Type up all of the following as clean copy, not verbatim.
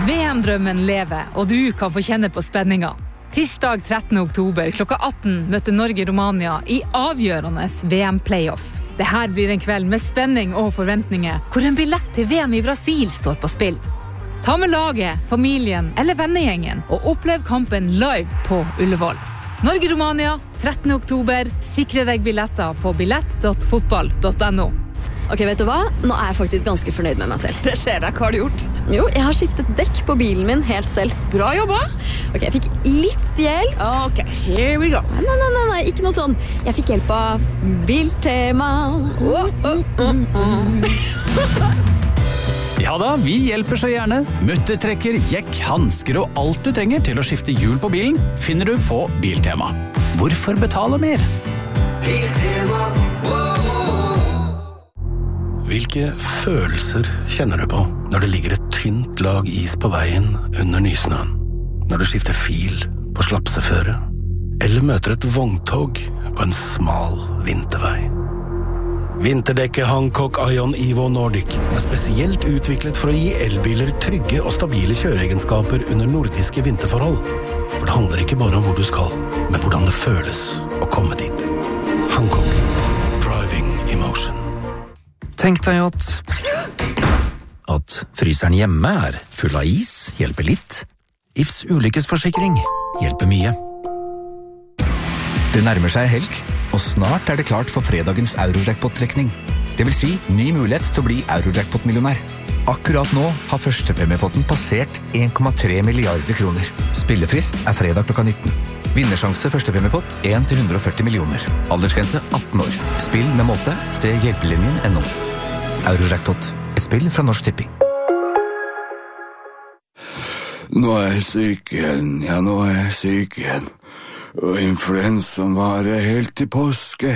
VM-drømmen lever, og du kan få kjenne på spenninga. Tirsdag 13. oktober klokka 18 møter Norge-Romania i avgjørende VM-playoff. Det her blir en kveld med spenning og forventninger, hvor en billett til VM i Brasil står på spill. Ta med laget, familien eller vennegjengen, og opplev kampen live på Ullevål. Norge-Romania, 13. oktober. Sikre deg billetter på billett.fotball.no. Ok, vet du hva? Nå jeg faktisk ganske fornøyd med meg selv. Det skjer deg, hva har du gjort? Jo, jeg har skiftet dekk på bilen min helt selv. Bra jobba! Ok, jeg fikk litt hjelp. Ok, here we go. Nei, ikke noe sånn. Jeg fikk hjelp av Biltema. Ja da, vi hjelper så gjerne. Muttertrekker, jekk, handsker og alt du trenger til å skifte hjul på bilen finner du på Biltema. Hvorfor betale mer? Biltema. Hvilke følelser kjenner du på når det ligger et tynt lag is på veien under nysnøen? Når du skifter fil på slapseføre? Eller møter et vogntog på en smal vintervei? Vinterdekket Hancock Ion Evo Nordic er spesielt utviklet for å gi elbiler trygge og stabile kjøreegenskaper under nordiske vinterforhold. For det handler ikke bare om hvor du skal, men hvordan det føles å komme dit. Hancock. Driving emotion. Tenk deg at fryseren hjemme er full av is, hjelper litt. IFs ulykkesforsikring hjelper mye. Det nærmer seg helg, og snart er det klart for fredagens Eurojackpot-trekning. Det vil si ny mulighet til å bli Eurojackpot-millionær. Akkurat nå har førstepremiepotten passert 1,3 milliarder kroner. Spillefrist er fredag klokka 19. Vinnersjanse førstepremiepott 1-140 millioner. Aldersgrense 18 år. Spill med måte. Se hjelpelinjen.no. Eurojackpot. Et spill fra Norsk Tipping. Nå er jeg syk igjen. Og influensaen varer helt til påske.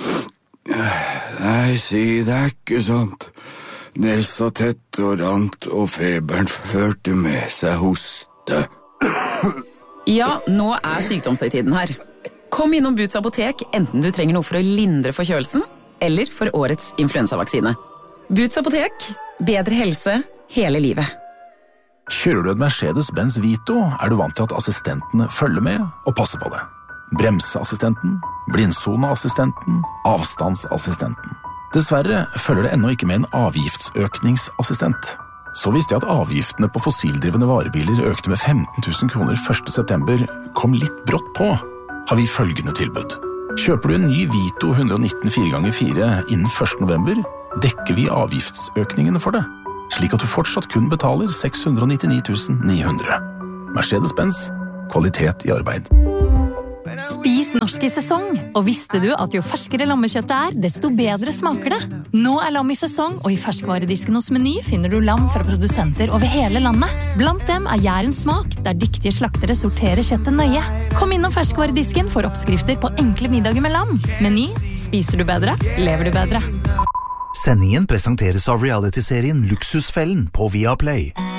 Nei, si det er ikke sant. Nesa tett og rant, og feberen førte med seg hoste. Ja, nå er sykdomshøytiden her. Kom innom Boots apotek, enten du trenger noe for å lindre forkjølelsen, eller for årets influensavaksine. Boots apotek, bedre helse, hele livet. Kjører du et Mercedes-Benz Vito, er du vant til at assistentene følger med og passer på det. Bremseassistenten, blindsoneassistenten, avstandsassistenten. Dessverre følger det ennå ikke med en avgiftsøkningsassistent. Så visste jeg at avgiftene på fossildrivende varebiler økte med 15 000 kroner 1. september kom litt brått på. Har vi følgende tilbud. Kjøper du en ny Vito 119 4x4 innen 1. november, dekker vi avgiftsøkningene for det, slik at du fortsatt kun betaler 699 900. Mercedes-Benz, kvalitet i arbeid. Spis norsk i sesong, og visste du at jo ferskere lammekjøttet er, desto bedre smaker det. Nå er lam i sesong, og i ferskvaredisken hos Meny finner du lam fra produsenter over hele landet. Blant dem er Jærens smak, der dyktige slaktere sorterer kjøttet nøye. Kom innom ferskvaredisken for oppskrifter på enkle middager med lam. Meny, spiser du bedre, lever du bedre. Sendingen presenteres av reality-serien Luksusfellen på Viaplay.